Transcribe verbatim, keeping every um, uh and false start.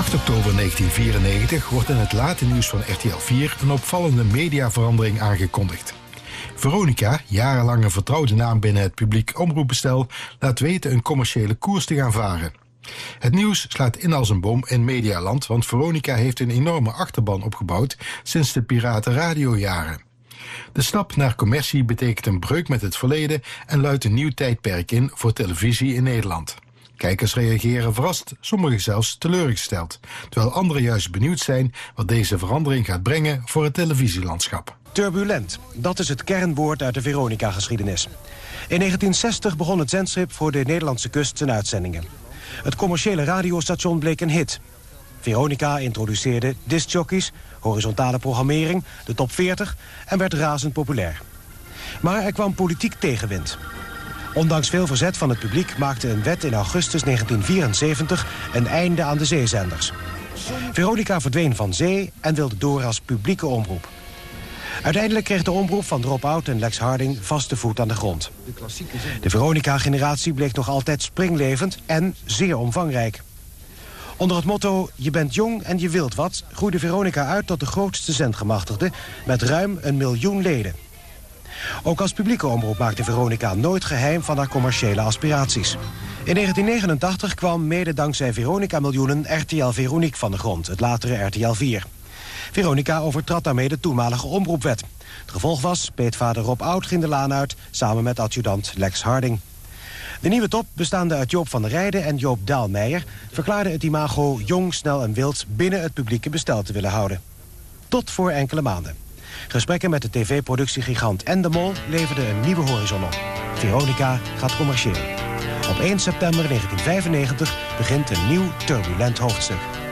acht oktober negentien vierennegentig wordt in het late nieuws van R T L vier een opvallende mediaverandering aangekondigd. Veronica, jarenlang een vertrouwde naam binnen het publiek omroepbestel, laat weten een commerciële koers te gaan varen. Het nieuws slaat in als een bom in Medialand, want Veronica heeft een enorme achterban opgebouwd sinds de piratenradiojaren. De stap naar commercie betekent een breuk met het verleden en luidt een nieuw tijdperk in voor televisie in Nederland. Kijkers reageren verrast, sommigen zelfs teleurgesteld, terwijl anderen juist benieuwd zijn wat deze verandering gaat brengen voor het televisielandschap. Turbulent, dat is het kernwoord uit de Veronica-geschiedenis. In negentien zestig begon het zendschip voor de Nederlandse kust zijn uitzendingen. Het commerciële radiostation bleek een hit. Veronica introduceerde discjockeys, horizontale programmering, de top veertig en werd razend populair. Maar er kwam politiek tegenwind. Ondanks veel verzet van het publiek maakte een wet in augustus negentien vierenzeventig een einde aan de zeezenders. Veronica verdween van zee en wilde door als publieke omroep. Uiteindelijk kreeg de omroep van Rob Oud en Lex Harding vaste voet aan de grond. De Veronica-generatie bleek nog altijd springlevend en zeer omvangrijk. Onder het motto "Je bent jong en je wilt wat" groeide Veronica uit tot de grootste zendgemachtigde met ruim een miljoen leden. Ook als publieke omroep maakte Veronica nooit geheim van haar commerciële aspiraties. In negentien negenentachtig kwam mede dankzij Veronica-miljoenen R T L Veronique van de grond, het latere R T L vier. Veronica overtrad daarmee de toenmalige omroepwet. Het gevolg was, peetvader Rob Oud ging de laan uit, samen met adjudant Lex Harding. De nieuwe top, bestaande uit Joop van der Rijden en Joop Daalmeijer, verklaarde het imago jong, snel en wild binnen het publieke bestel te willen houden. Tot voor enkele maanden. Gesprekken met de tv-productiegigant en de Mol leverden een nieuwe horizon op. Veronica gaat commercieel. Op één september negentien vijfennegentig begint een nieuw turbulent hoofdstuk.